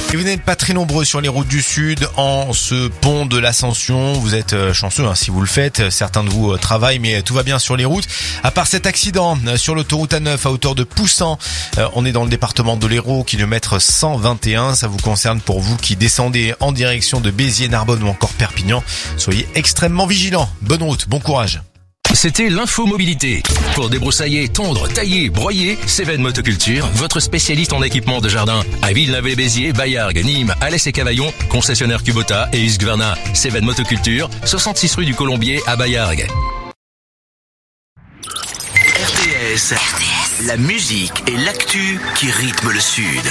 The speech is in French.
Et vous n'êtes pas très nombreux sur les routes du Sud en ce pont de l'Ascension. Vous êtes chanceux si vous le faites. Certains de vous travaillent, mais tout va bien sur les routes. À part cet accident sur l'autoroute A9 à hauteur de Poussan, on est dans le département de l'Hérault, kilomètre 121. Ça vous concerne pour vous qui descendez en direction de Béziers, Narbonne ou encore Perpignan. Soyez extrêmement vigilants. Bonne route, bon courage. C'était l'info mobilité. Pour débroussailler, tondre, tailler, broyer, Cévennes Motoculture, votre spécialiste en équipement de jardin. À Villeneuve-les-Béziers, Baillargues, Nîmes, Alès et Cavaillon, concessionnaire Kubota et Husqvarna. Cévennes Motoculture, 66 rue du Colombier à Baillargues. RTS, la musique et l'actu qui rythment le Sud.